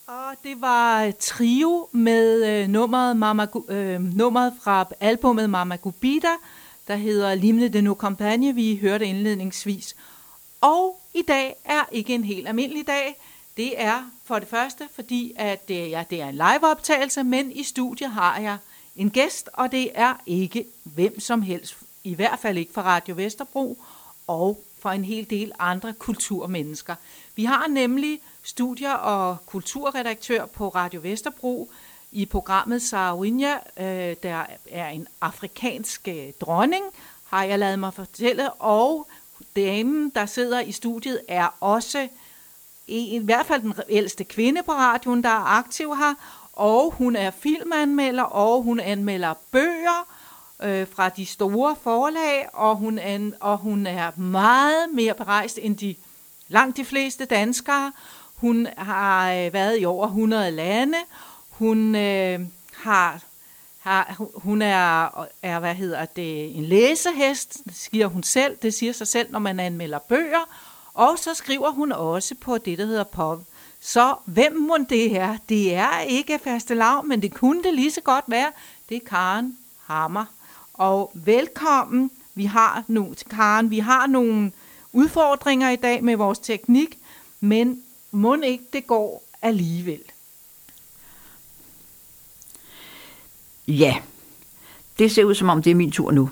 Og det var Trio med nummeret fra albumet Mama Gubita, der hedder L'Hymne de nos campagnes, vi hørte indledningsvis. Og i dag er ikke en helt almindelig dag. Det er for det første, fordi at det er en liveoptagelse, men i studiet har jeg en gæst, og det er ikke hvem som helst. I hvert fald ikke fra Radio Vesterbro og for en hel del andre kulturmennesker. Vi har nemlig studier- og kulturredaktør på Radio Vesterbro i programmet Sarawinia, der er en afrikansk dronning, har jeg ladet mig fortælle, og damen, der sidder i studiet, er også i hvert fald den ældste kvinde på radioen, der er aktiv her, og hun er filmanmelder, og hun anmelder bøger fra de store forlag, og hun er meget mere berejst end langt de fleste danskere. Hun har været i over 100 lande. Hun er en læsehest, siger hun selv. Det siger sig selv, når man anmelder bøger. Og så skriver hun også på det, der hedder pop. Så hvem må det er? Det er ikke fastelavn, men det kunne det lige så godt være. Det er Karen Hammer. Og velkommen. Karen, vi har nogle udfordringer i dag med vores teknik, men mon ikke det går alligevel. Ja, det ser ud som om det er min tur nu.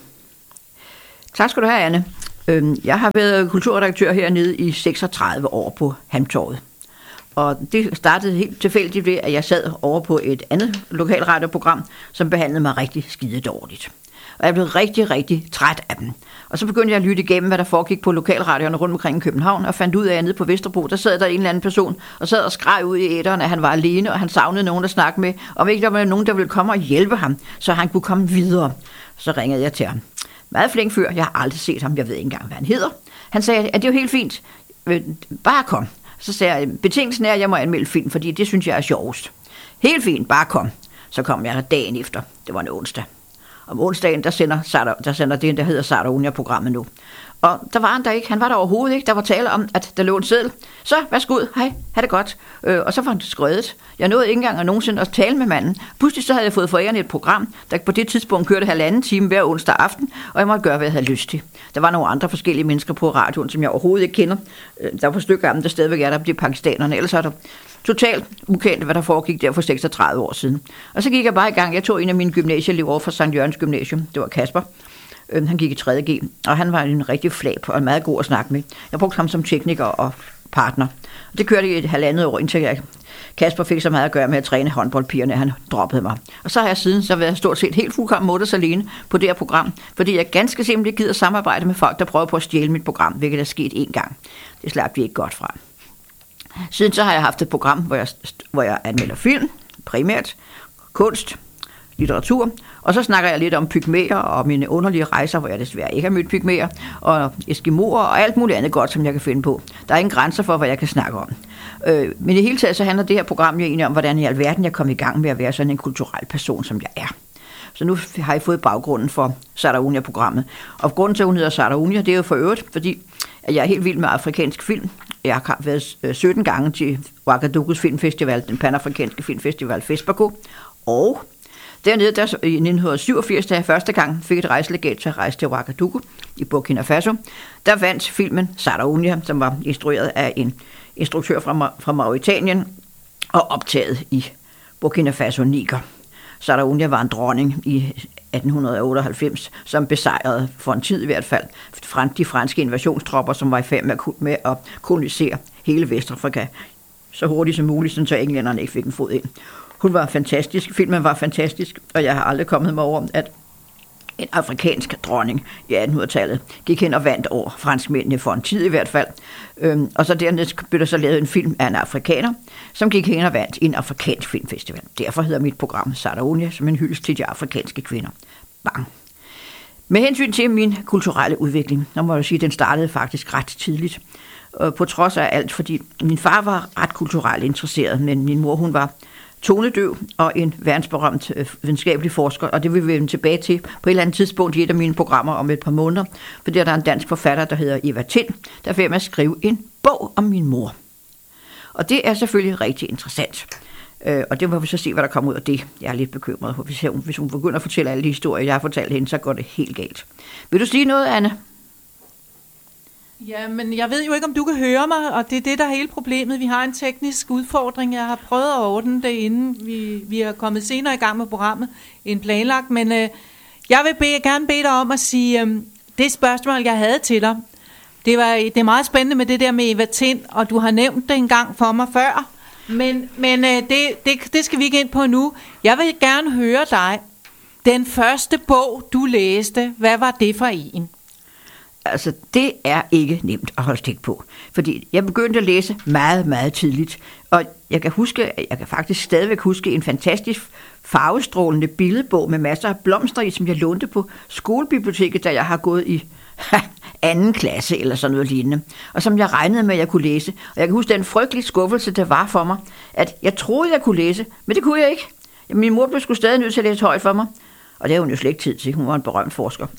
Tak skal du have, Anne. Jeg har været kulturredaktør hernede i 36 år på Hamtorvet. Og det startede helt tilfældigt ved, at jeg sad over på et andet lokalradioprogram, som behandlede mig rigtig skide dårligt. Og jeg blev rigtig, rigtig træt af dem. Og så begyndte jeg at lytte igennem, hvad der foregik på lokalradioerne rundt omkring i København, og fandt ud af, at nede på Vesterbro, der sad der en eller anden person, og sad og skreg ud i æteren, at han var alene, og han savnede nogen at snakke med, om ikke der var nogen, der ville komme og hjælpe ham, så han kunne komme videre. Så ringede jeg til ham. Meget flink fyr, jeg har aldrig set ham, jeg ved ikke engang, hvad han hedder. Han sagde, at det er jo helt fint, bare kom. Så sagde jeg, betingelsen er, at jeg må anmelde film, fordi det synes jeg er sjovest. Helt fint, bare kom. Så kom jeg dagen efter, det var en onsdag. Om onsdagen, der sender det, der hedder Sarawinia-programmet nu. Og der var han der ikke. Han var der overhovedet ikke. Der var tale om, at der lå en seddel. Så, værsgo, hej, ha' det godt. Og så var han skrevet. Jeg nåede ikke engang at nogensinde at tale med manden. Pludselig så havde jeg fået foræret et program, der på det tidspunkt kørte 1,5 time hver onsdag aften, og jeg måtte gøre, hvad jeg havde lyst til. Der var nogle andre forskellige mennesker på radioen, som jeg overhovedet ikke kender. Der var et stykke af dem, der stadigvæk er der, det er pakistanerne. Ellers er der totalt ukendt, hvad der foregik der for 36 år siden. Og så gik jeg bare i gang. Jeg tog en af mine gymnasieelever over fra Sankt Jørgens Gymnasium. Det var Kasper. Han gik i 3.G, og han var en rigtig flab og meget god at snakke med. Jeg brugte ham som tekniker og partner. Det kørte i 1,5 år, indtil Kasper fik så meget at gøre med at træne håndboldpigerne, han droppede mig. Og så har jeg siden så været stort set helt fuldkommen mutters alene på det her program, fordi jeg ganske simpelthen gider samarbejde med folk, der prøver på at stjæle mit program, hvilket er sket én gang. Det slap vi ikke godt fra. Siden så har jeg haft et program, hvor jeg anmelder film, primært kunst, litteratur, og så snakker jeg lidt om pygmæer og mine underlige rejser, hvor jeg desværre ikke har mødt pygmæer, og eskimoer og alt muligt andet godt, som jeg kan finde på. Der er ingen grænser for, hvad jeg kan snakke om. Men i hele taget så handler det her program jo egentlig om, hvordan i alverden jeg kom i gang med at være sådan en kulturel person, som jeg er. Så nu har jeg fået baggrunden for Sarawinia-programmet. Og grunden til, at hun hedder Sarawinia, det er jo for øvrigt, fordi jeg er helt vild med afrikansk film. Jeg har været 17 gange til Ouagadougous Filmfestival, den panafrikanske filmfestival FESPACO, og dernede, der i 1987, da jeg første gang fik et rejselegat til at rejse til Ouagadougou i Burkina Faso, der vandt filmen Sarawinia, som var instrueret af en instruktør fra Mauritanien og optaget i Burkina Faso Niger. Sarawinia var en dronning i 1898, som besejrede for en tid i hvert fald de franske invasionstropper, som var i færd med at kolonisere hele Vestafrika så hurtigt som muligt, så englænderne ikke fik en fod ind. Hun var fantastisk, filmen var fantastisk, og jeg har aldrig kommet mig over, at en afrikansk dronning i 1800-tallet gik hen og vandt over franskmændene for en tid i hvert fald. Og så dernæst blev der så lavet en film af en afrikaner, som gik hen og vandt i en afrikansk filmfestival. Derfor hedder mit program Sarawinia, som en hyldest til de afrikanske kvinder. Bang! Med hensyn til min kulturelle udvikling, så må jeg sige, at den startede faktisk ret tidligt. På trods af alt, fordi min far var ret kulturelt interesseret, men min mor, hun var tonedøv og en verdensberømt videnskabelig forsker, og det vil vi vende tilbage til på et eller andet tidspunkt i et af mine programmer om et par måneder, for der er en dansk forfatter, der hedder Eva Tind, der vil med at skrive en bog om min mor. Og det er selvfølgelig rigtig interessant. Og det må vi så se, hvad der kommer ud af det. Jeg er lidt bekymret. Hvis hun begynder at fortælle alle de historier, jeg har fortalt hende, så går det helt galt. Vil du sige noget, Anne? Ja, men jeg ved jo ikke, om du kan høre mig, og det er det, der er hele problemet. Vi har en teknisk udfordring. Jeg har prøvet at ordne det, inden vi er kommet senere i gang med programmet, end planlagt. Men jeg vil gerne bede dig om at sige, det spørgsmål, jeg havde til dig, det er meget spændende med det der med Eva Tind, og du har nævnt det en gang for mig før. Men det skal vi ikke ind på nu. Jeg vil gerne høre dig. Den første bog, du læste, hvad var det for en? Altså, det er ikke nemt at holde stik på. Fordi jeg begyndte at læse meget, meget tidligt. Og jeg kan faktisk stadigvæk huske en fantastisk farvestrålende billedbog med masser af blomster i, som jeg lånte på skolebiblioteket, da jeg har gået i anden klasse eller sådan noget lignende. Og som jeg regnede med, at jeg kunne læse. Og jeg kan huske den frygtelige skuffelse, der var for mig, at jeg troede, jeg kunne læse, men det kunne jeg ikke. Min mor blev sgu stadig nødt til at læse højt for mig. Og det har hun jo slet ikke tid til. Hun var en berømt forsker.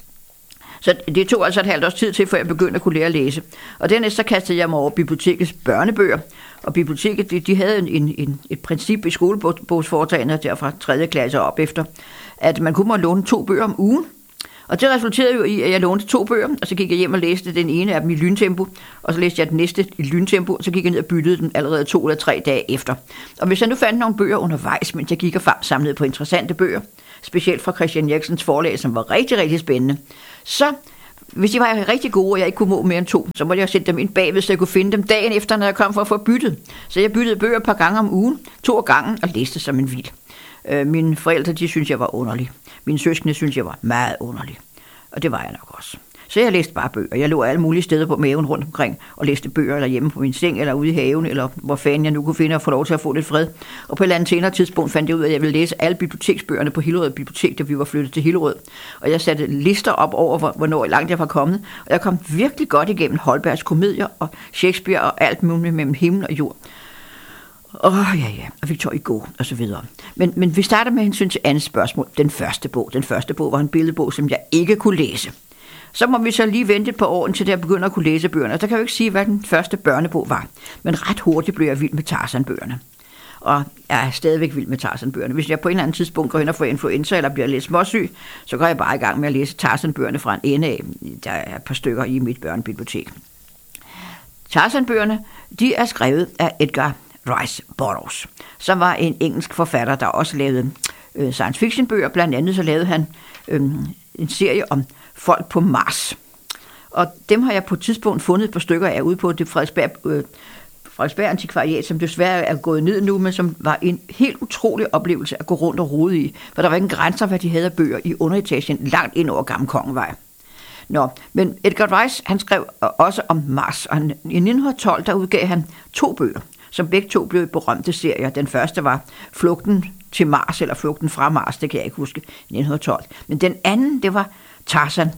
Så det tog altså et halvt års tid til, før jeg begyndte at kunne lære at læse. Og dernæst så kastede jeg mig over bibliotekets børnebøger. Og biblioteket, de havde et princip i skolebogsforetagendet der fra 3. klasse op efter, at man kunne låne 2 bøger om ugen. Og det resulterede jo i, at jeg lånte 2 bøger, og så gik jeg hjem og læste den ene af dem i lyntempo, og så læste jeg den næste i lyntempo, og så gik jeg ned og byttede den allerede 2 eller 3 dage efter. Og hvis jeg nu fandt nogle bøger undervejs, mens jeg gik og samlede på interessante bøger, specielt fra Christian Eriksens forlag, som var rigtig, rigtig spændende, så hvis de var rigtig gode, og jeg ikke kunne må mere end 2, så måtte jeg sætte dem ind bagved, så jeg kunne finde dem dagen efter, når jeg kom for at få byttet. Så jeg byttede bøger et par gange om ugen, 2 gange, og læste som en vild. Mine forældre, de syntes, jeg var underlig. Mine søskende syntes, jeg var meget underlig. Og det var jeg nok også. Så jeg læste bare bøger. Jeg lå alle mulige steder på maven rundt omkring og læste bøger, eller hjemme på min seng, eller ude i haven, eller hvor fanden jeg nu kunne finde og få lov til at få lidt fred. Og på et eller andet senere tidspunkt fandt jeg ud af, at jeg ville læse alle biblioteksbøgerne på Hillerød Bibliotek, da vi var flyttet til Hillerød. Og jeg satte lister op over, hvornår langt jeg var kommet. Og jeg kom virkelig godt igennem Holbergs komedier og Shakespeare og alt muligt mellem himmel og jord. Ja, og Victor Hugo og så videre. Men vi starter med hensyn til Annes spørgsmål. Den første bog var en billedbog, som jeg ikke kunne læse. Så må vi så lige vente et par år, til jeg begynder at kunne læse bøgerne. Og der kan jeg jo ikke sige, hvad den første børnebog var. Men ret hurtigt blev jeg vild med Tarzan-bøgerne. Og jeg er stadigvæk vild med Tarzan-bøgerne. Hvis jeg på en eller anden tidspunkt går hen og får influenza eller bliver lidt småsyg, så går jeg bare i gang med at læse Tarzan-bøgerne fra en ende af. Der er et par stykker i mit børnebibliotek. Tarzan-bøgerne, de er skrevet af Edgar Rice Burroughs, som var en engelsk forfatter, der også lavede science fiction bøger. Blandt andet så lavede han en serie om folk på Mars. Og dem har jeg på et tidspunkt fundet et par stykker af ude på det Frederiksberg Antikvariat, som desværre er gået ned nu, men som var en helt utrolig oplevelse at gå rundt og rode i. For der var ingen grænser, hvad de havde af bøger i underetagen langt ind over Gamle Kongevej. Men Edgar Rice, han skrev også om Mars, og i 1912, der udgav han 2 bøger, som begge 2 blev berømte serier. Den første var Flugten til Mars, eller Flugten fra Mars, det kan jeg ikke huske, 1912. Men den anden, det var Tarzan,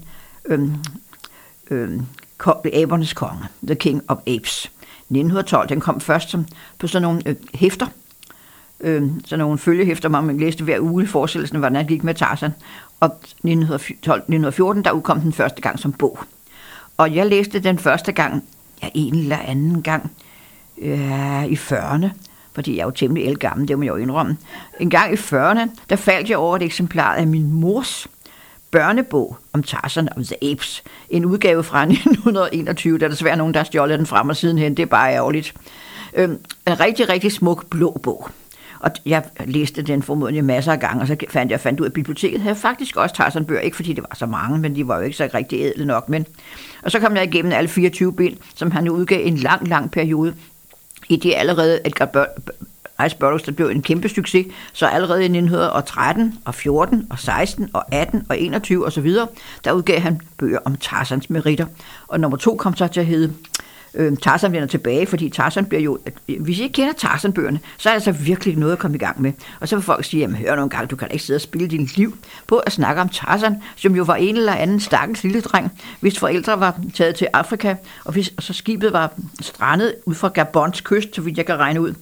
abernes konge, The King of Apes. 1912, den kom først på sådan nogle hæfter, sådan nogle følgehæfter, man læste hver uge i forestillelsen, hvordan det gik med Tarzan. Og 1914, der udkom den første gang som bog. Og jeg læste den første gang, en eller anden gang, i 40'erne, fordi jeg er jo temmelig ældgammel, det må jeg jo indrømme. En gang i 40'erne, der faldt jeg over et eksemplar af min mors børnebog om Tarzan of the Apes. En udgave fra 1921, der er desværre nogen, der har stjålet den frem og sidenhen. Det er bare ærgerligt. En rigtig, rigtig smuk blå bog. Og jeg læste den formodentlig masser af gange, og så fandt ud af, at biblioteket havde faktisk også Tarzan-bøger. Ikke fordi det var så mange, men de var jo ikke så rigtig ædle nok. Og så kom jeg igennem alle 24 bind, som han udgav en lang, lang periode. I det allerede Edgar Rice Burroughs, der blev en kæmpe succes, så allerede i 1913 og 14 og 16 og 18 og 21 og så videre, der udgav han bøger om Tarzans meritter. Og nummer 2 kom så til at hedde Tarzan vender tilbage, fordi Tarzan bliver jo, hvis I ikke kender Tarzan-bøgerne, så er det altså virkelig noget at komme i gang med. Og så vil folk sige, jamen hør nogle gange, du kan ikke sidde og spille dit liv på at snakke om Tarzan, som jo var en eller anden stakkels lille dreng, hvis forældre var taget til Afrika, og så skibet var strandet ud fra Gabons kyst, så vidt jeg kan regne ud.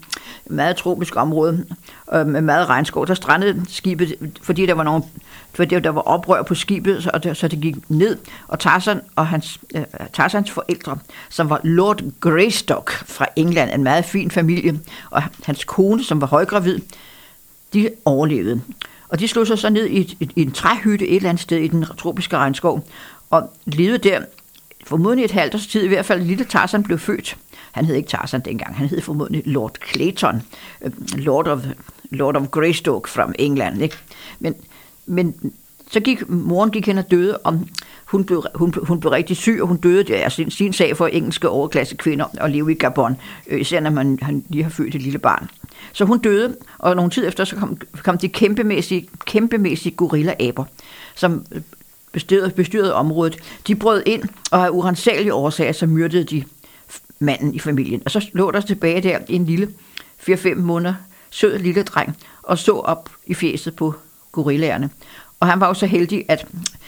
meget tropisk område med meget regnskov. Der strandede skibet, fordi der var oprør på skibet, så det gik ned. Og Tarzan og Tarzans forældre, som var Lord Greystock fra England, en meget fin familie, og hans kone, som var højgravid, de overlevede. Og de slog sig så ned i en træhytte et eller andet sted i den tropiske regnskov, og levede der formodentlig et halvt års tid, i hvert fald lille Tarzan blev født. Han hed ikke Tarzan dengang, han hed formodentlig Lord Clayton, Lord of Greystock fra England. Ikke? Men så moren gik hen og døde, og hun blev rigtig syg, og hun døde. Det er sin sag for engelske overklasse kvinder at leve i Gabon, især når han lige har født et lille barn. Så hun døde, og nogle tid efter så kom de kæmpemæssige gorilla-aber, som bestyrede området. De brød ind, og af urensagelige årsager, så myrdede de manden i familien. Og så lå der tilbage der en lille 4-5 måneder sød lille dreng, og så op i fjeset på gorillaerne. Og han var jo så heldig, at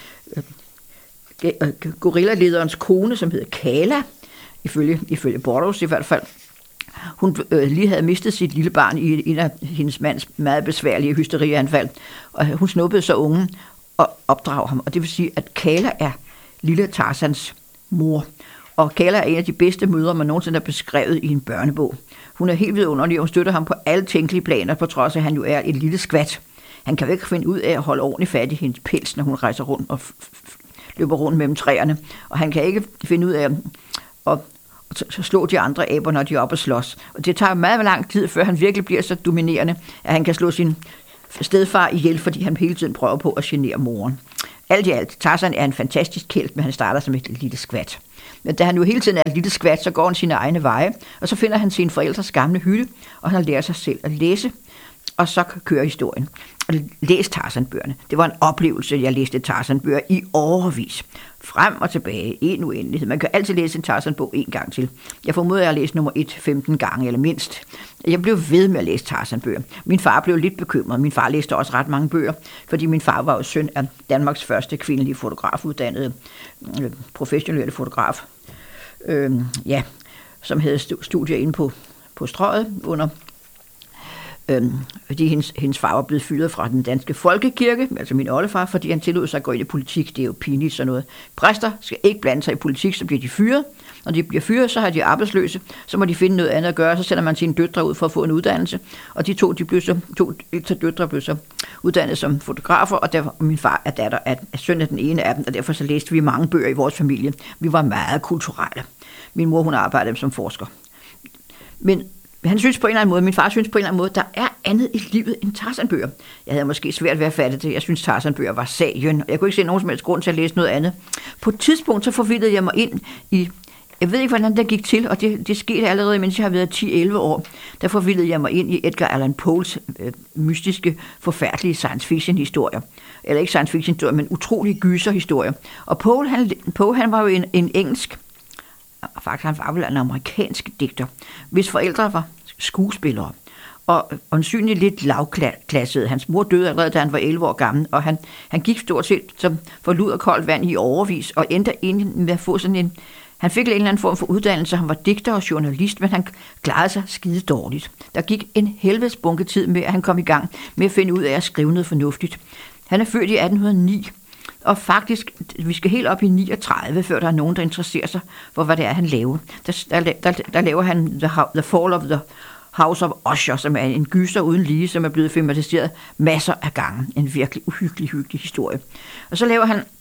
gorillalederens kone, som hed Kala, ifølge Burroughs i hvert fald, hun lige havde mistet sit lille barn i en af hendes mands meget besværlige hysterianfald, og hun snuppede så ungen og opdrag ham. Og det vil sige, at Kala er lille Tarzans mor. Og Kala er en af de bedste mødre, man nogensinde har beskrevet i en børnebog. Hun er helt vidunderlig, og hun støtter ham på alle tænkelige planer, på trods af, at han jo er et lille skvat. Han kan jo ikke finde ud af at holde ordentligt fat i hendes pels, når hun rejser rundt og løber rundt mellem træerne. Og han kan ikke finde ud af at slå de andre aber, når de er oppe og slås. Og det tager meget lang tid, før han virkelig bliver så dominerende, at han kan slå sin stedfar ihjel, fordi han hele tiden prøver på at genere moren. Alt i alt, Tarzan er en fantastisk kælt, men han starter som et lille skvat. Men da han jo hele tiden er et lille skvat, så går han sine egne veje, og så finder han sine forældres gamle hytte, og han lærer sig selv at læse, og så kører historien. Og læs Tarzan-bøgerne. Det var en oplevelse, jeg læste Tarzan-bøger i årevis. Frem og tilbage, en uendelighed. Man kan altid læse en Tarzan-bog en gang til. Jeg formoder, at jeg har læst nummer 1 15 gange eller mindst. Jeg blev ved med at læse Tarzan-bøger. Min far blev lidt bekymret. Min far læste også ret mange bøger, fordi min far var jo søn af Danmarks første kvindelige fotografuddannede professionelle fotograf, som havde studier inde på Strøget under fordi hendes far var blevet fyret fra den danske folkekirke, altså min oldefar, fordi han tillod sig at gå ind i politik. Det er jo pinligt sådan noget. Præster skal ikke blande sig i politik, så bliver de fyret. Når de bliver fyret, så har de arbejdsløse, så må de finde noget andet at gøre, så sender man sine døtre ud for at få en uddannelse. Og de to døtre blev så uddannet som fotografer, og min far er søn af den ene af dem, og derfor så læste vi mange bøger i vores familie. Vi var meget kulturelle. Min mor, hun arbejdede som forsker. Men han synes på en eller anden måde, min far synes på en eller anden måde, der er andet i livet end Tarzan-bøger. Jeg havde måske svært ved at fatte det. Jeg synes, Tarzan-bøger var sagen. Jeg kunne ikke se nogen som helst grund til at læse noget andet. På et tidspunkt, så forvildede jeg mig ind i, jeg ved ikke, hvordan det gik til, og det skete allerede, mens jeg har været 10-11 år. Der forvildede jeg mig ind i Edgar Allan Poes mystiske, forfærdelige science fiction historier. Eller ikke science fiction historier, men utrolige gyserhistorier. Og Poe, han var jo en engelsk, faktisk han var vel en amerikansk digter, hvis forældre var skuespillere, og øjensynligt lidt lavklassede. Hans mor døde allerede, da han var 11 år gammel, og han gik stort set som for lud og koldt vand i overvis, og endte egentlig med at få sådan en, han fik en eller anden form for uddannelse, han var digter og journalist, men han klarede sig skide dårligt. Der gik en helvedes bunke tid med, at han kom i gang med at finde ud af at skrive noget fornuftigt. Han er født i 1809, og faktisk, vi skal helt op i 39, før der er nogen, der interesserer sig for, hvad det er, han laver. Der laver han The Fall of the House of Usher, som er en gyser uden lige, som er blevet filmatiseret masser af gange. En virkelig hyggelig historie. Og så laver han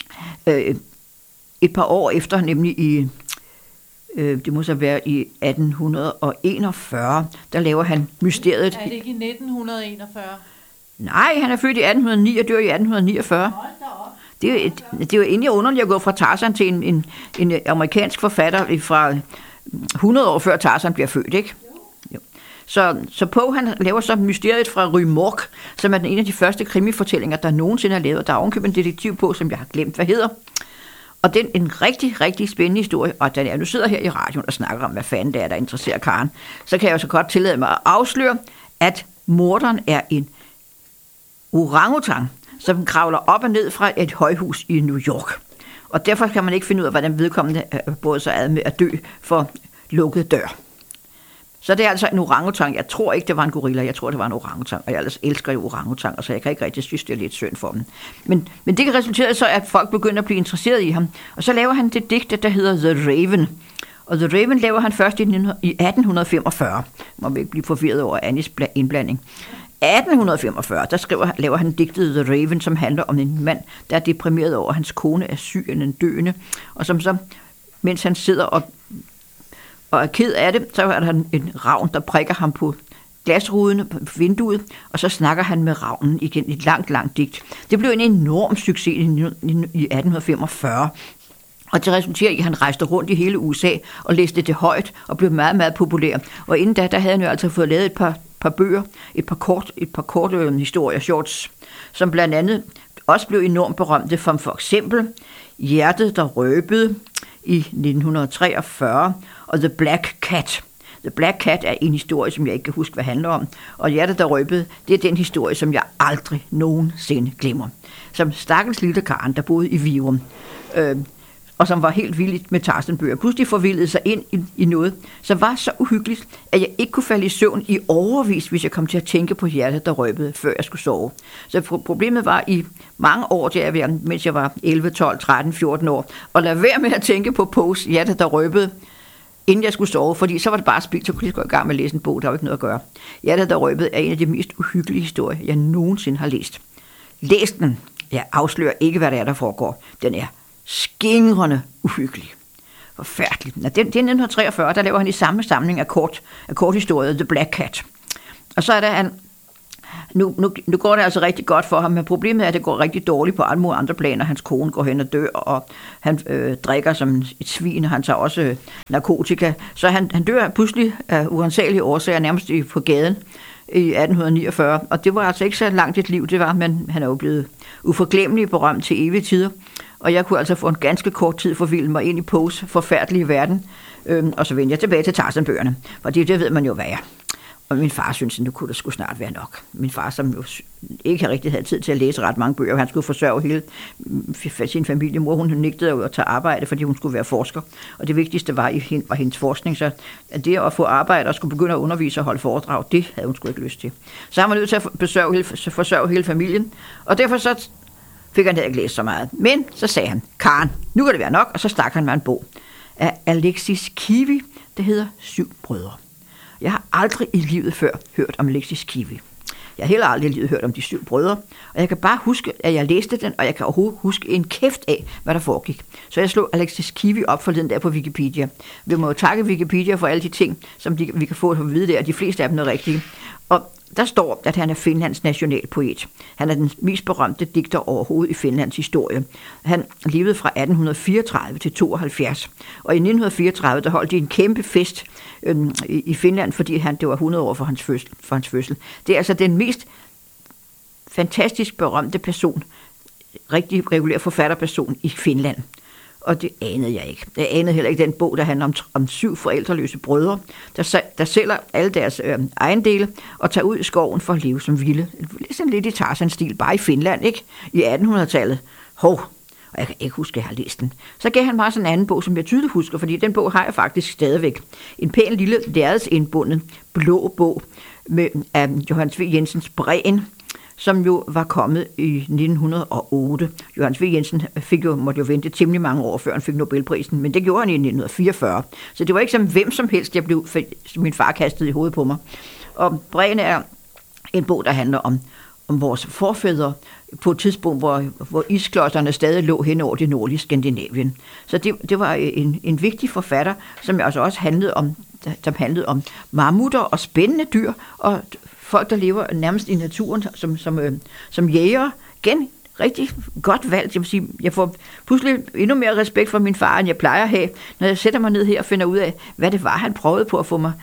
et par år efter, nemlig i, det må så være i 1841, der laver han Mysteriet. Er det ikke i 1941? Nej, han er født i 1809 og dør i 1849. Det er jo egentlig underligt at gå fra Tarzan til en amerikansk forfatter fra 100 år før Tarzan bliver født, ikke? Jo. Så Poe, han laver så Mysteriet fra Rue Morgue, som er en af de første krimifortællinger, der nogensinde er lavet. Der er ovenkøbet en detektiv på, som jeg har glemt, hvad hedder. Og det er en rigtig, rigtig spændende historie, og da jeg nu sidder her i radioen og snakker om, hvad fanden det er, der interesserer Karen, så kan jeg jo så godt tillade mig at afsløre, at morderen er en orangutang, som kravler op og ned fra et højhus i New York. Og derfor kan man ikke finde ud af, hvordan vedkommende både så ad med at dø for lukket dør. Så det er altså en orangutang. Jeg tror ikke, det var en gorilla. Jeg tror, det var en orangutang. Og jeg ellers elsker jo orangutanger, så jeg kan ikke rigtig synes, det er lidt synd for dem. Men det resulterede så, at folk begynder at blive interesseret i ham. Og så laver han det digte, der hedder The Raven. Og The Raven laver han først i 1845. Må vi ikke blive forvirret over Annies indblanding. 1845, laver han digtet The Raven, som handler om en mand, der er deprimeret over, at hans kone er syg eller en døende. Og som så, mens han sidder og er ked af det, så er der en ravn, der prikker ham på glasruden på vinduet, og så snakker han med ravnen igen i et langt digt. Det blev en enorm succes i 1845, og det resulterer i, at han rejste rundt i hele USA og læste det højt og blev meget, meget populær. Og inden da havde han jo altså fået lavet et par bøger, et par korte historier, shorts, som blandt andet også blev enormt berømte, for eksempel Hjertet, der røbede i 1943, og The Black Cat. The Black Cat er en historie, som jeg ikke kan huske, hvad handler om. Og Hjertet, der røbede, det er den historie, som jeg aldrig nogensinde glemmer. Som stakkels lille Karen, der boede i Virum, og som var helt vild med Tarzan-bøger, pludselig forvildede sig ind i noget, som var så uhyggeligt, at jeg ikke kunne falde i søvn i overvis, hvis jeg kom til at tænke på Hjertet, der røbede, før jeg skulle sove. Så problemet var i mange år, mens jeg var 11, 12, 13, 14 år, og lade være med at tænke på Poes Hjertet, der røbede, inden jeg skulle sove, fordi så var det bare spildt, så kunne jeg gå i gang med at læse en bog, der var ikke noget at gøre. Hjertet, der røbede, er en af de mest uhyggelige historier, jeg nogensinde har læst. Læs den. Jeg afslører ikke, hvad der er, der foregår. Den er skingrende uhyggelig. Forfærdelig. Det er 1943, der laver han i samme samling af korthistorier, The Black Cat. Og så er der han. Nu går det altså rigtig godt for ham, men problemet er, at det går rigtig dårligt på alle mulige andre planer. Hans kone går hen og dør, og han drikker som et svin, og han tager også narkotika. Så han dør pludselig af uansagelige årsager, nærmest på gaden i 1849. Og det var altså ikke så langt et liv, det var, men han er jo blevet uforglemmelig berømt til evige tider. Og jeg kunne altså få en ganske kort tid forvilde mig ind i Poes forfærdelige verden, og så vendte jeg tilbage til Tarzan-bøgerne, for det ved man jo, hvad er. Og min far syntes, at nu kunne det sgu snart være nok. Min far, som jo ikke rigtig havde tid til at læse ret mange bøger, han skulle forsørge hele sin familie. Mor, hun nægtede jo at tage arbejde, fordi hun skulle være forsker. Og det vigtigste var hendes forskning, så at det at få arbejde og skulle begynde at undervise og holde foredrag, det havde hun sgu ikke lyst til. Så han var nødt til at forsørge hele familien, og derfor så fik han ikke læst så meget. Men så sagde han, Karen, nu kan det være nok, og så stak han mig en bog af Alexis Kivi, der hedder 7 brødre. Jeg har aldrig i livet før hørt om Alexis Kivi. Jeg har heller aldrig i livet hørt om de 7 brødre, og jeg kan bare huske, at jeg læste den, og jeg kan overhovedet huske en kæft af, hvad der foregik. Så jeg slog Alexis Kivi op forleden der på Wikipedia. Vi må jo takke Wikipedia for alle de ting, som vi kan få at vide der, og de fleste af dem er rigtige. Og der står, at han er Finlands nationalpoet. Han er den mest berømte digter overhovedet i Finlands historie. Han levede fra 1834 til 72. Og i 1934, der holdt de en kæmpe fest i Finland, fordi det var 100 år for hans fødsel. Det er altså den mest fantastisk berømte person, rigtig regulær forfatterperson i Finland. Og det anede jeg ikke. Jeg anede heller ikke den bog, der handler om 7 forældreløse brødre, der sælger alle deres ejendele og tager ud i skoven for at leve som vilde. Sådan lidt i Tarzan-stil, bare i Finland, ikke? I 1800-tallet. Og jeg kan ikke huske, at jeg har læst den. Så gav han mig sådan en anden bog, som jeg tydeligt husker, fordi den bog har jeg faktisk stadigvæk. En pæn lille lærredsindbundet blå bog af Johannes V. Jensens Bræen, som jo var kommet i 1908. Johannes V. Jensen måtte jo vente temmelig mange år, før han fik Nobelprisen, men det gjorde han i 1944. Så det var ikke som hvem som helst, min far kastede i hovedet på mig. Og Bræen er en bog, der handler om vores forfædre på et tidspunkt, hvor isklodserne stadig lå hen over det nordlige Skandinavien. Så det var en vigtig forfatter, som også handlede om mammutter og spændende dyr, og folk, der lever nærmest i naturen som jæger. Igen, rigtig godt valgt. Jeg vil sige, jeg får pludselig endnu mere respekt for min far, end jeg plejer at have, når jeg sætter mig ned her og finder ud af, hvad det var, han prøvede på at få mig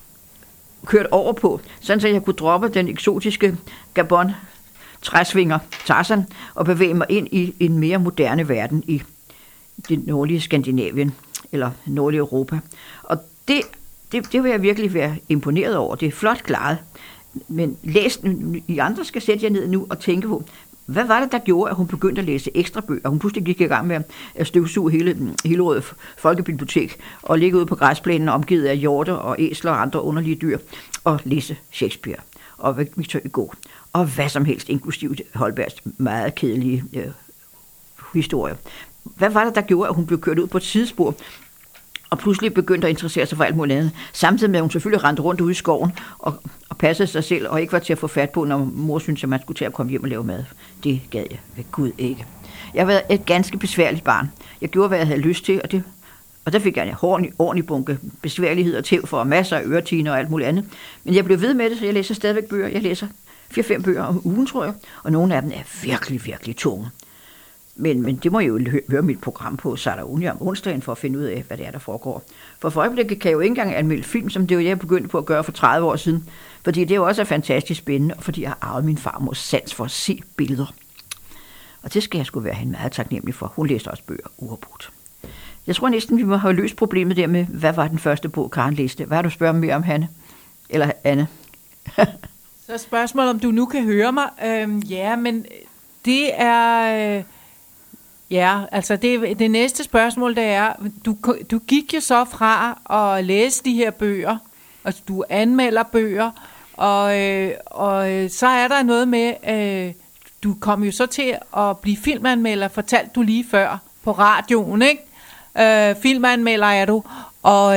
kørt over på, sådan så jeg kunne droppe den eksotiske Gabon træsvinger Tarzan og bevæge mig ind i en mere moderne verden i det nordlige Skandinavien eller nordlige Europa. Og det vil jeg virkelig være imponeret over. Det er flot klaret. Men læs nu, I andre skal sætte jer ned nu og tænke på, hvad var det, der gjorde, at hun begyndte at læse ekstra bøger? Hun pludselig gik i gang med at støvsuge hele Hillerød Folkebibliotek og ligge ude på græsplænen omgivet af hjorte og æsler og andre underlige dyr og læse Shakespeare og Victor Hugo og hvad som helst, inklusive Holbergs meget kedelige historie. Hvad var det, der gjorde, at hun blev kørt ud på et sidespor og pludselig begyndte at interessere sig for alt muligt andet, samtidig med, at hun selvfølgelig rendte rundt ude i skoven og passede sig selv, og ikke var til at få fat på, når mor syntes, at man skulle til at komme hjem og lave mad. Det gad jeg ved Gud ikke. Jeg har været et ganske besværligt barn. Jeg gjorde, hvad jeg havde lyst til, og der fik jeg en ordentlig bunke besværligheder til for masser af øretiner og alt muligt andet. Men jeg blev ved med det, så jeg læser stadigvæk bøger. Jeg læser 4-5 bøger om ugen, tror jeg, og nogle af dem er virkelig, virkelig tunge. Men det må jeg jo høre mit program på Sarah Unia om onsdagen for at finde ud af, hvad det er, der foregår. For øjeblikket kan jeg jo ikke engang anmelde film, som det var jeg begyndte på at gøre for 30 år siden. Fordi det jo også er fantastisk spændende, og fordi jeg har arvet min farmors sans for at se billeder. Og det skal jeg sgu være hende meget taknemmelig for. Hun læste også bøger uafbrudt. Jeg tror næsten, vi må have løst problemet der med, hvad var den første bog, Karen læste. Hvad har du spørget mere om, Hanne? Eller Anne? Så spørgsmål, om du nu kan høre mig. Ja, men det er... Ja, altså det næste spørgsmål, det er, du gik jo så fra at læse de her bøger, og du anmelder bøger, og så er der noget med, du kom jo så til at blive filmanmelder, fortalte du lige før på radioen, ikke? Filmanmelder er du, og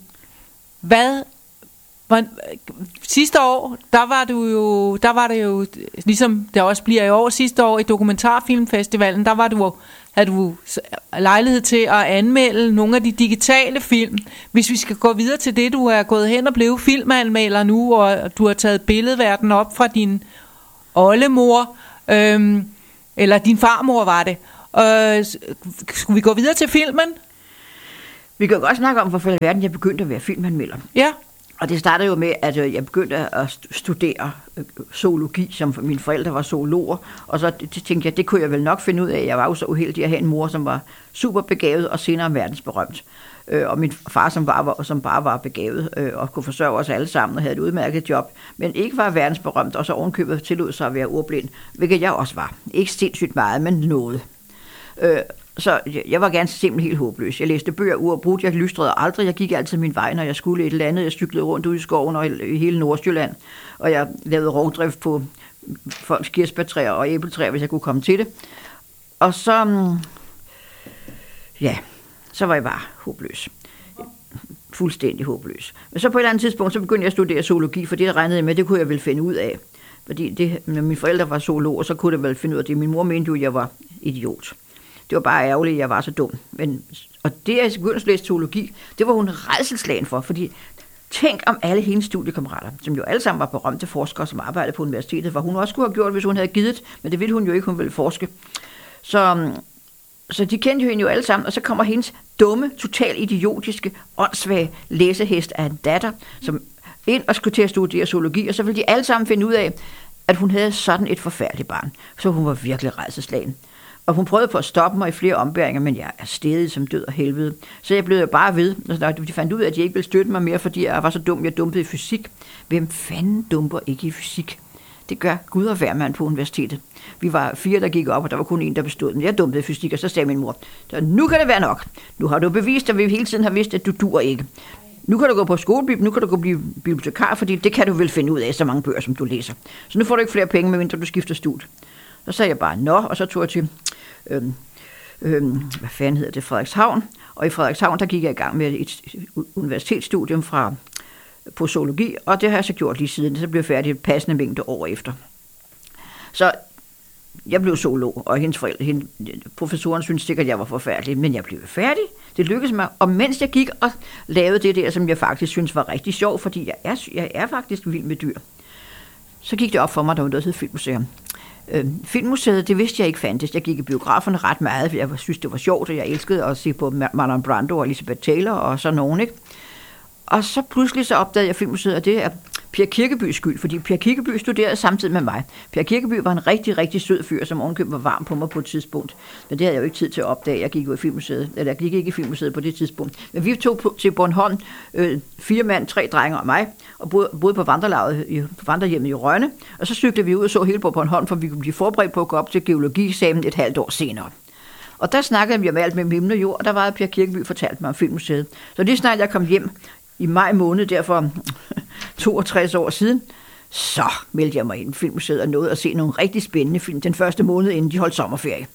sidste år, der var det jo, ligesom det også bliver i år, sidste år i Dokumentarfilmfestivalen, havde du lejlighed til at anmelde nogle af de digitale film. Hvis vi skal gå videre til det, du er gået hen og blevet filmanmelder nu, og du har taget billedverden op fra din oldemor, eller din farmor var det. Skulle vi gå videre til filmen? Vi kan jo godt snakke om, hvorfor i verden jeg begyndte at være filmanmelder. Ja. Og det startede jo med, at jeg begyndte at studere zoologi, som mine forældre var zoologer. Og så tænkte jeg, det kunne jeg vel nok finde ud af. Jeg var jo så uheldig at have en mor, som var super begavet og senere verdensberømt. Og min far, som bare var begavet og kunne forsørge os alle sammen og havde et udmærket job, men ikke var verdensberømt, og så ovenkøbet tillod sig at være ordblind, hvilket jeg også var. Ikke sindssygt meget, men noget. Så jeg var ganske simpelthen helt håbløs. Jeg læste bøger uafbrudt, jeg lystrede aldrig. Jeg gik altid min vej, når jeg skulle et eller andet. Jeg cyklede rundt ude i skoven og i hele Nordsjælland, og jeg lavede rovdrift på folks kirsebærtræer og æbletræer, hvis jeg kunne komme til det. Og så, så var jeg bare håbløs. Fuldstændig håbløs. Men så på et eller andet tidspunkt, så begyndte jeg at studere zoologi, for det regnede jeg med, det kunne jeg vel finde ud af. Fordi når mine forældre var zoologer, så kunne jeg vel finde ud af det. Min mor mente jo, at jeg var idiot. Det var bare ærgerligt, at jeg var så dum. Og det, jeg begyndte at læse zoologi, det var hun rædselsslagen for, fordi tænk om alle hendes studiekammerater, som jo alle sammen var berømte forskere, som arbejdede på universitetet, hvor hun også skulle have gjort, hvis hun havde givet, men det ville hun jo ikke, hun ville forske. Så de kendte jo hende jo alle sammen, og så kommer hendes dumme, totalt idiotiske, åndssvage læsehest af en datter, som ind og skulle til at studere zoologi, og så ville de alle sammen finde ud af, at hun havde sådan et forfærdeligt barn. Så hun var virkelig rædselsslagen. Og hun prøvede på at stoppe mig i flere ombæringer, men jeg er stedig som død og helvede. Så jeg blev jo bare ved, når de fandt ud af, at de ikke ville støtte mig mere, fordi jeg var så dum, jeg dumpede i fysik. Hvem fanden dumper ikke i fysik? Det gør Gud og hvermand på universitetet. Vi var 4, der gik op, og der var kun en, der bestod. Men jeg dumpede i fysik, og så sagde min mor, nu kan det være nok. Nu har du bevist, at vi hele tiden har vidst, at du dur ikke. Nu kan du gå på skolebib, nu kan du gå blive bibliotekar, fordi det kan du vel finde ud af, så mange bøger, som du læser. Så nu får du ikke flere penge, medmindre du skifter studie. Så sagde jeg bare, og så tog jeg til, hvad fanden hedder det, Frederikshavn. Og i Frederikshavn, der gik jeg i gang med et universitetsstudium på zoologi, og det har jeg så gjort lige siden. Så blev jeg færdig et passende mængde år efter. Så jeg blev zoolog, og hendes forældre, professoren syntes sikkert, at jeg var forfærdelig, men jeg blev færdig. Det lykkedes mig, og mens jeg gik og lavede det der, som jeg faktisk synes var rigtig sjovt, fordi jeg er faktisk vild med dyr, så gik det op for mig, der var noget, der hed Filmmuseum. Filmmuseet, det vidste jeg ikke fandtes. Jeg gik i biograferne ret meget, for jeg synes, det var sjovt, og jeg elskede at se på Marlon Brando og Elizabeth Taylor og sådan nogen, ikke? Og så pludselig så opdagede jeg Filmmuseet, og det er Per Kirkebys skyld, fordi Per Kirkeby studerede samtidig med mig. Per Kirkeby var en rigtig, rigtig sød fyr, som ovenkøbet var varm på mig på et tidspunkt. Men det havde jeg jo ikke tid til at opdage. Jeg gik jo i Filmmuseet, eller jeg gik ikke i Filmmuseet på det tidspunkt. Men vi tog til Bornholm, 4 mand, 3 drenge og mig, og boede på vandrehjemmet i Rønne. Og så cyklede vi ud og så hele på Bornholm, for vi kunne blive forberedt på at gå op til geologieksamen et halvt år senere. Og der snakkede vi om alt mellem himmel og jord, og der var Per Kirkeby fortalt mig om Filmmuseet. Så lige snart jeg kom hjem i maj måned, derfor 62 år siden, så meldte jeg mig ind i Filmmuseet og nåede at se nogle rigtig spændende film den første måned, inden de holdt sommerferie.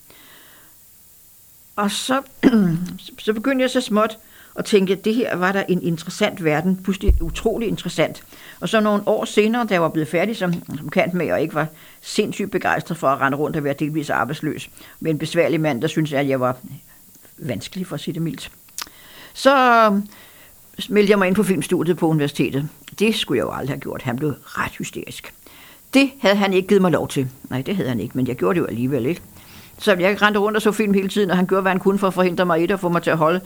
Og så begyndte jeg så småt at tænke, at det her var der en interessant verden, pludselig utrolig interessant. Og så nogle år senere, da jeg var blevet færdig som kantmager og ikke var sindssygt begejstret for at rende rundt og være delvis arbejdsløs, med en besværlig mand, der syntes, at jeg var vanskelig for at sige det mildt, så meldte jeg mig ind på filmstudiet på universitetet. Det skulle jeg jo aldrig have gjort. Han blev ret hysterisk. Det havde han ikke givet mig lov til. Nej, det havde han ikke, men jeg gjorde det jo alligevel, ikke? Så jeg rendte rundt og så film hele tiden, og han gjorde, hvad han kunne for at forhindre mig i det, og få mig til at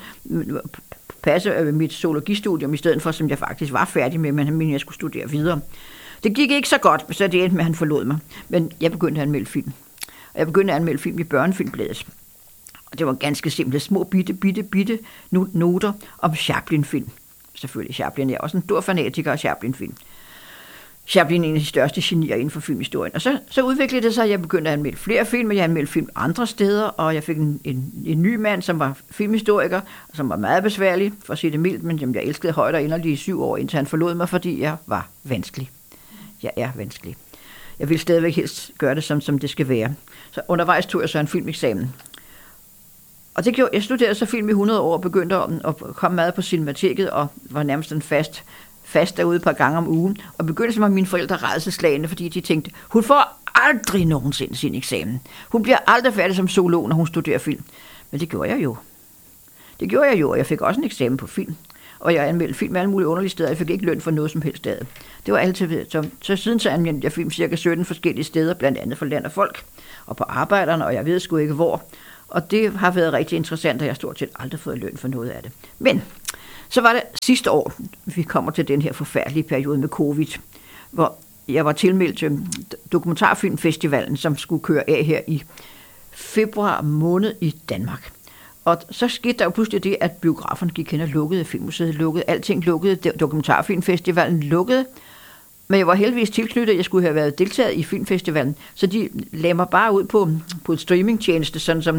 passe mit zoologistudium, i stedet for, som jeg faktisk var færdig med, men han mente, jeg skulle studere videre. Det gik ikke så godt, så det endte med, at han forlod mig. Men jeg begyndte at anmelde film. Og jeg begyndte at anmelde film i Børnefilmbladet. Og det var ganske simpelt. Små bitte noter om Chaplin-film. Selvfølgelig Chaplin. Jeg er også en stor fanatiker af Chaplin-film. Chaplin er en af de største genier inden for filmhistorien. Og så udviklede det sig, at jeg begyndte at anmelde flere film, og jeg anmeldte film andre steder, og jeg fik en ny mand, som var filmhistoriker, som var meget besværlig, for at sige det mildt, men som jeg elskede højt og inderligt i 7 år, indtil han forlod mig, fordi jeg var vanskelig. Jeg er vanskelig. Jeg ville stadigvæk helst gøre det, som det skal være. Så undervejs tog jeg så en filmeksamen. Og det gjorde, jeg studerede så film i 100 år, og begyndte at komme meget på Cinemateket, og var nærmest en fast derude et par gange om ugen. Og begyndte med mine forældre rædselsslagende, fordi de tænkte, hun får aldrig nogensinde sin eksamen. Hun bliver aldrig færdig som zoolog, når hun studerer film. Men det gjorde jeg jo. Og jeg fik også en eksamen på film. Og jeg anmeldte film alle mulige underlige steder. Jeg fik ikke løn for noget som helst sted. Det var altid så siden så anmeldte jeg film cirka 17 forskellige steder, blandt andet for Land og Folk, og på Arbejderne, og jeg ved sgu ikke hvor. Og det har været rigtig interessant, og jeg har stort set aldrig fået løn for noget af det. Men så var det sidste år, vi kommer til den her forfærdelige periode med covid, hvor jeg var tilmeldt til Dokumentarfilmfestivalen, som skulle køre af her i februar måned i Danmark. Og så skete der jo pludselig det, at biograferne gik hen og lukkede, Filmmuseet lukkede, alting lukkede, Dokumentarfilmfestivalen lukkede. Men jeg var heldigvis tilknyttet, jeg skulle have været deltaget i filmfestivalen, så de lagde mig bare ud på et streamingtjeneste, sådan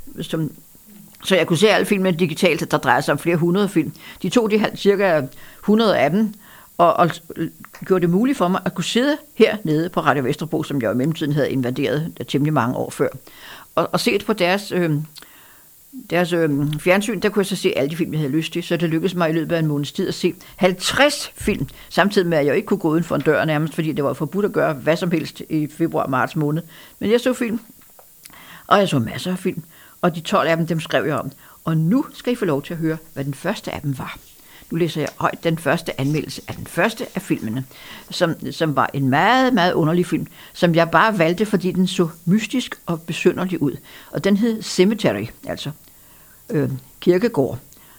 så jeg kunne se alle filmene digitalt, der drejer sig om flere 100 film. De tog cirka 100 af dem, og gjorde det muligt for mig at kunne sidde hernede på Radio Vesterbro, som jeg i mellemtiden havde invaderet temmelig mange år før, og se på deres fjernsyn. Der kunne jeg så se alle de film, jeg havde lyst til, så det lykkedes mig i løbet af en måneds tid at se 50 film, samtidig med, at jeg ikke kunne gå uden for en dør nærmest, fordi det var forbudt at gøre hvad som helst i februar-marts måned. Men jeg så film, og jeg så masser af film, og de 12 af dem skrev jeg om. Og nu skal I få lov til at høre, hvad den første af dem var. Nu læser jeg højt den første anmeldelse af den første af filmene, som var en meget, meget underlig film, som jeg bare valgte, fordi den så mystisk og besynderlig ud. Og den hed Cemetery, altså kirkegård.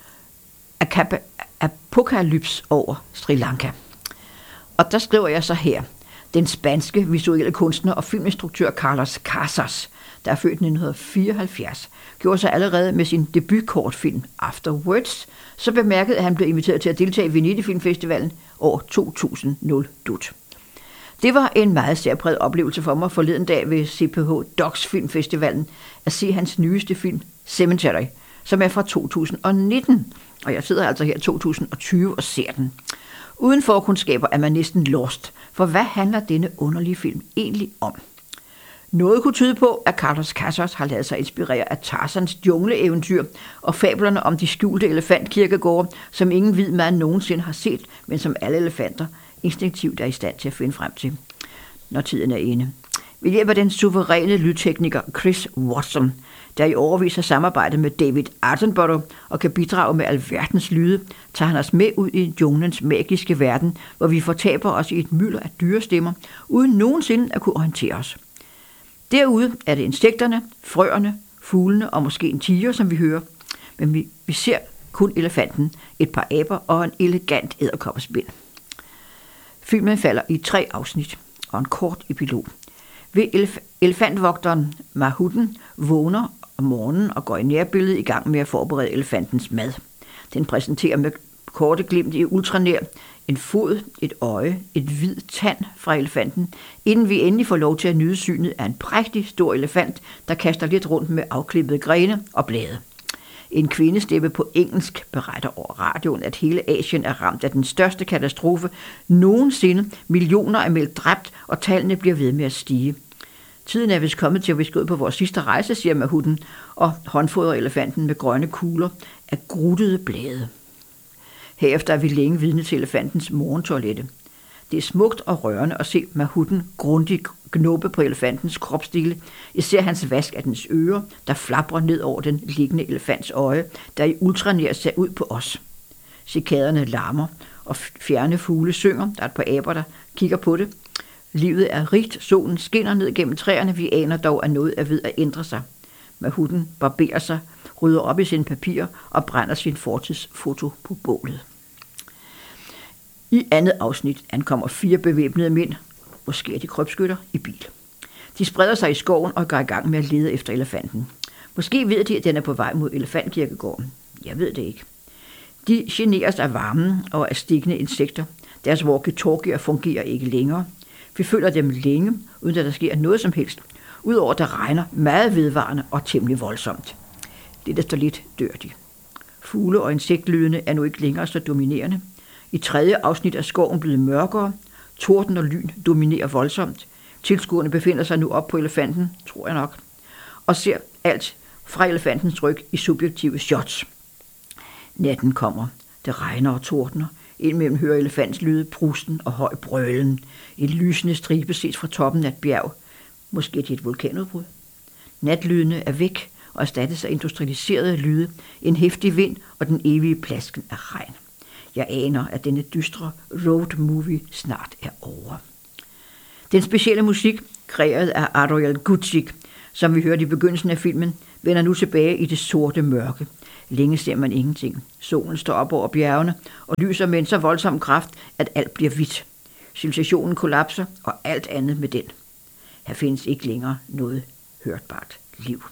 Apokalyps over Sri Lanka. Og der skriver jeg så her: den spanske visuelle kunstner og filminstruktør Carlos Casas, der er født i 1974, gjorde sig allerede med sin debutkortfilm Afterwards, så bemærkede, at han blev inviteret til at deltage i Venedig Filmfestivalen år 2000. Det var en meget særpræget oplevelse for mig forleden dag ved CPH Docs Filmfestivalen at se hans nyeste film Cemetery, som er fra 2019, og jeg sidder altså her i 2020 og ser den. Uden forkundskaber er man næsten lost, for hvad handler denne underlige film egentlig om? Noget kunne tyde på, at Carlos Casas har ladet sig inspirere af Tarzans jungleeventyr og fablerne om de skjulte elefantkirkegårde, som ingen hvid mand nogensinde har set, men som alle elefanter instinktivt er i stand til at finde frem til, når tiden er inde. Ved hjælp af den suveræne lydtekniker Chris Watson, der i årevis har samarbejdet med David Attenborough og kan bidrage med alverdens lyde, tager han os med ud i junglens magiske verden, hvor vi fortaber os i et mylder af dyrestemmer, uden nogensinde at kunne orientere os. Derude er det insekterne, frøerne, fuglene og måske en tiger, som vi hører. Men vi ser kun elefanten, et par aber og en elegant edderkoppespind. Filmen falder i 3 afsnit og en kort epilog. Ved elefantvogteren Mahuten vågner om morgenen og går i nærbilledet i gang med at forberede elefantens mad. Den præsenterer med korte glimt i ultranær en fod, et øje, et hvid tand fra elefanten, inden vi endelig får lov til at nyde synet af en prægtig stor elefant, der kaster lidt rundt med afklippede grene og blade. En kvindestemme på engelsk beretter over radioen, at hele Asien er ramt af den største katastrofe nogensinde. Millioner er meldt dræbt, og tallene bliver ved med at stige. Tiden er vist kommet til, at vi skal ud på vores sidste rejse, siger Mahuten, og håndfodrer elefanten med grønne kugler af gruttede blade. Herefter er vi længe vidne til elefantens morgentoilette. Det er smukt og rørende at se Mahuten grundigt knuppe på elefantens kropsdele, især hans vask af dens ører, der flaprer ned over den liggende elefants øje, der i ultranær ser ud på os. Cikaderne larmer, og fjerne fugle synger. Der er et par aber, der kigger på det. Livet er rigt, solen skinner ned gennem træerne, vi aner dog, at noget er ved at ændre sig. Mahuten barberer sig, rydder op i sine papirer og brænder sin fortidsfoto på bålet. I andet afsnit ankommer 4 bevæbnede mænd, måske er de krybskytter, i bil. De spreder sig i skoven og går i gang med at lede efter elefanten. Måske ved de, at den er på vej mod elefantkirkegården. Jeg ved det ikke. De generes af varmen og af stikkende insekter. Deres walkie-talkier fungerer ikke længere. Vi følger dem længe, uden at der sker noget som helst. Udover at der regner meget vedvarende og temmelig voldsomt. Det der står lidt dør de. Fugle- og insektlydene er nu ikke længere så dominerende. I 3. afsnit er skoven blevet mørkere. Torden og lyn dominerer voldsomt. Tilskuerne befinder sig nu op på elefanten, tror jeg nok, og ser alt fra elefantens ryg i subjektive shots. Natten kommer. Det regner og tordner. Indimellem hører elefants lyde, prusten og høj brølen. En lysende stribe ses fra toppen af et bjerg. Måske er det et vulkanudbrud. Natlydene er væk og erstattes af industrialiserede lyde, en heftig vind og den evige plasken af regn. Jeg aner, at denne dystre road movie snart er over. Den specielle musik, kreeret af Ariel Guzik, som vi hørte i begyndelsen af filmen, vender nu tilbage i det sorte mørke. Længe ser man ingenting. Solen står op over bjergene og lyser med en så voldsom kraft, at alt bliver hvidt. Civilisationen kollapser, og alt andet med den. Her findes ikke længere noget hørbart liv.